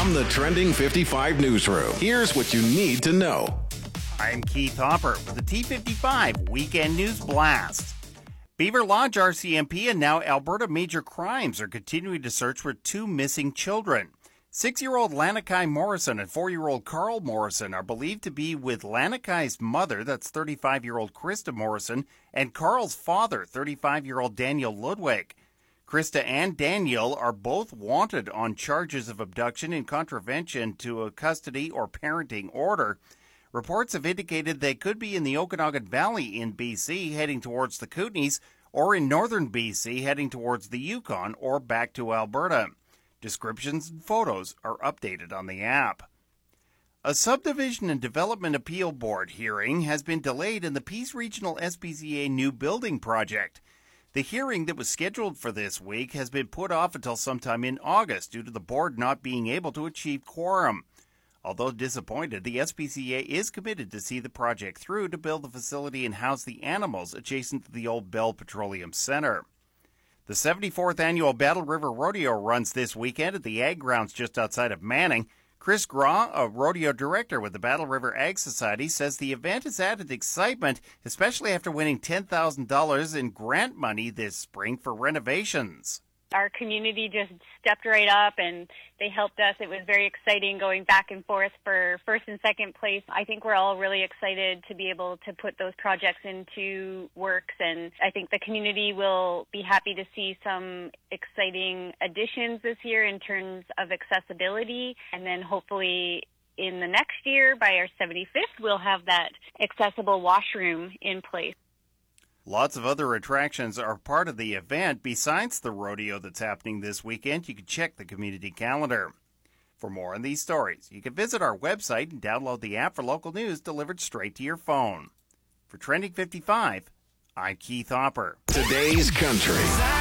From the Trending 55 newsroom, here's what you need to know. I'm Keith Hopper with the T55 Weekend News Blast. Beaver Lodge RCMP and now Alberta Major Crimes are continuing to search for two missing children. 6-year-old Lanakai Morrison and 4-year-old Carl Morrison are believed to be with Lanakai's mother, that's 35-year-old Krista Morrison, and Carl's father, 35-year-old Daniel Ludwig. Krista and Daniel are both wanted on charges of abduction in contravention to a custody or parenting order. Reports have indicated they could be in the Okanagan Valley in BC heading towards the Kootenays, or in northern BC heading towards the Yukon or back to Alberta. Descriptions and photos are updated on the app. A Subdivision and Development Appeal Board hearing has been delayed in the Peace Regional SPCA new building project. The hearing that was scheduled for this week has been put off until sometime in August due to the board not being able to achieve quorum. Although disappointed, the SPCA is committed to see the project through to build the facility and house the animals adjacent to the old Bell Petroleum Center. The 74th annual Battle River Rodeo runs this weekend at the Ag Grounds just outside of Manning. Chris Graw, a rodeo director with the Battle River Ag Society, says the event has added excitement, especially after winning $10,000 in grant money this spring for renovations. Our community just stepped right up and they helped us. It was very exciting going back and forth for first and second place. I think we're all really excited to be able to put those projects into works, and I think the community will be happy to see some exciting additions this year in terms of accessibility, and then hopefully in the next year, by our 75th, we'll have that accessible washroom in place. Lots of other attractions are part of the event besides the rodeo that's happening this weekend. You can check the community calendar. For more on these stories, you can visit our website and download the app for local news delivered straight to your phone. For Trending 55, I'm Keith Hopper. Today's Country.